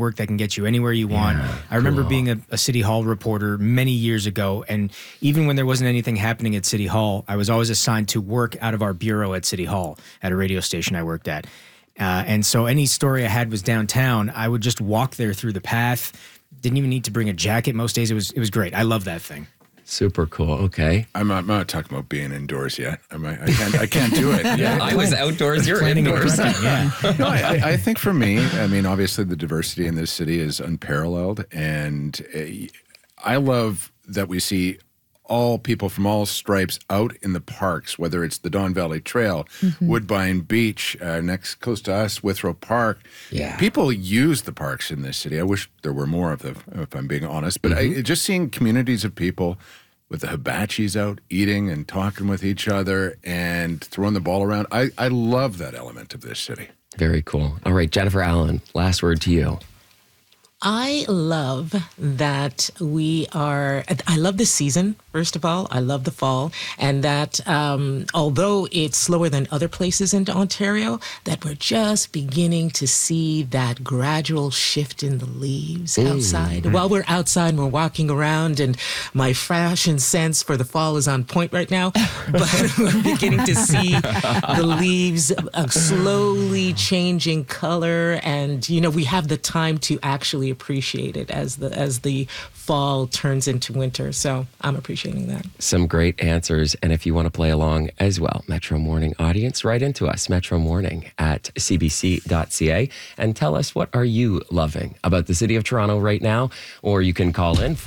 work that can get you anywhere you want. I remember being a City Hall reporter many years ago, and even when there wasn't anything happening at City Hall, I was always assigned to work out of our bureau at City Hall at a radio station I worked at. And so any story I had was downtown. I would just walk there through the path. Didn't even need to bring a jacket most days. It was great. I love that thing. Super cool. Okay. I'm not talking about being indoors yet. I can't do it. I was outdoors. You're indoors. No, I think for me, I mean, obviously the diversity in this city is unparalleled. And I love that we see all people from all stripes out in the parks, whether it's the Don Valley Trail, Woodbine Beach, next close to us, Withrow Park. Yeah. People use the parks in this city. I wish there were more of them, if I'm being honest. But just seeing communities of people with the hibachis out, eating and talking with each other and throwing the ball around, I love that element of this city. Very cool. All right, Jennifer Allen, last word to you. I love that I love this season, first of all. I love the fall. And that although it's slower than other places in Ontario, that we're just beginning to see that gradual shift in the leaves outside. While we're outside and we're walking around, and my fashion sense for the fall is on point right now, but we're beginning to see the leaves slowly changing color. And, we have the time to actually appreciate it as the fall turns into winter. So I'm appreciating that. Some great answers. And if you want to play along as well, Metro Morning audience, write into us, metromorning@cbc.ca, and tell us, what are you loving about the city of Toronto right now? Or you can call in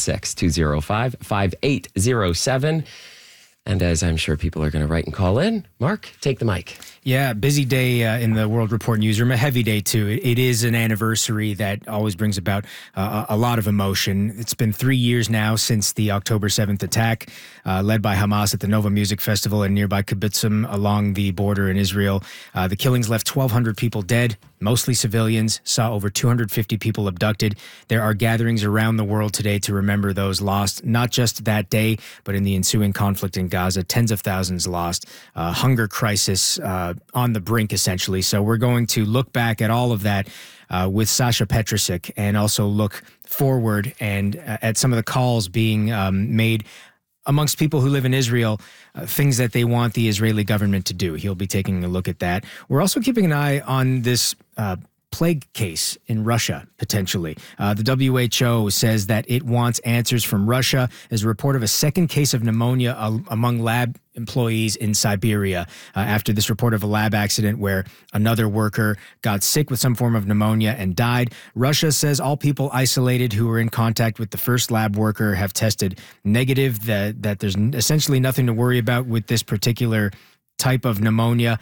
416-205-5807. And as I'm sure people are going to write and call in, Mark, take the mic. Yeah, busy day in the World Report newsroom, a heavy day too. It is an anniversary that always brings about a lot of emotion. It's been 3 years now since the October 7th attack led by Hamas at the Nova Music Festival in nearby Kibbutzim along the border in Israel. The killings left 1,200 people dead, mostly civilians, saw over 250 people abducted. There are gatherings around the world today to remember those lost, not just that day, but in the ensuing conflict in Gaza. Tens of thousands lost, hunger crisis on the brink, essentially. So we're going to look back at all of that with Sasha Petrusik, and also look forward and at some of the calls being made amongst people who live in Israel, things that they want the Israeli government to do. He'll be taking a look at that. We're also keeping an eye on this plague case in Russia, potentially. The WHO says that it wants answers from Russia. There's a report of a second case of pneumonia among lab employees in Siberia after this report of a lab accident where another worker got sick with some form of pneumonia and died. Russia says all people isolated who were in contact with the first lab worker have tested negative, that there's essentially nothing to worry about with this particular type of pneumonia.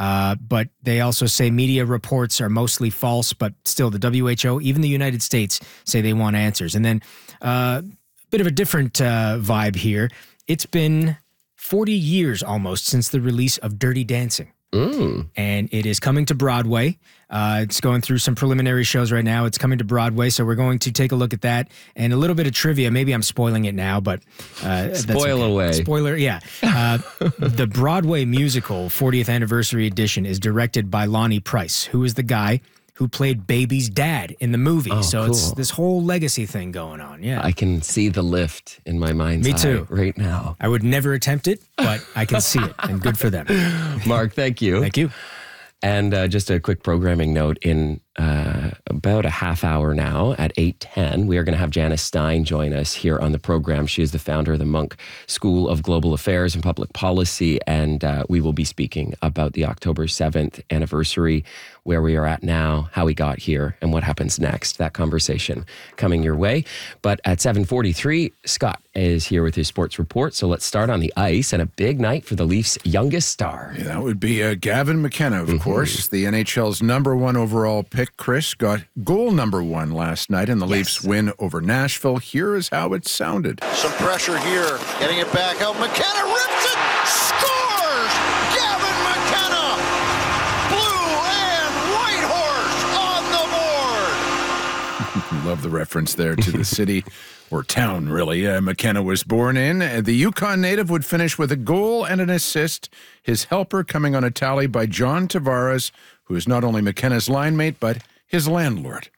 But they also say media reports are mostly false, but still the WHO, even the United States, say they want answers. And then a bit of a different vibe here. It's been 40 years almost since the release of Dirty Dancing. And it is coming to Broadway. It's going through some preliminary shows right now. It's coming to Broadway, so we're going to take a look at that and a little bit of trivia. Maybe I'm spoiling it now, but spoil away. Spoiler, yeah. The Broadway musical 40th anniversary edition is directed by Lonnie Price, who is the guy who played Baby's dad in the movie. So cool. It's this whole legacy thing going on. Yeah, I can see the lift in my mind's Me eye too. right now. I would never attempt it, but I can see it, and good for them. Mark, thank you. Thank you. And just a quick programming note, in about a half hour now at 8:10, we are going to have Janice Stein join us here on the program. She is the founder of the Munk School of Global Affairs and Public Policy, and we will be speaking about the October 7th anniversary, where we are at now, how we got here, and what happens next. That conversation coming your way. But at 7:43, Scott is here with his sports report. So let's start on the ice, and a big night for the Leafs' youngest star. Yeah, that would be Gavin McKenna, of course. The NHL's #1 overall pick, Chris, got goal #1 last night in the Leafs' win over Nashville. Here is how it sounded. Some pressure here, getting it back out. McKenna rips it, scores! Gavin McKenna, blue and white horse on the board. Love the reference there to the city or town, really. McKenna was born in. The Yukon native would finish with a goal and an assist. His helper coming on a tally by John Tavares, who is not only McKenna's line mate, but his landlord.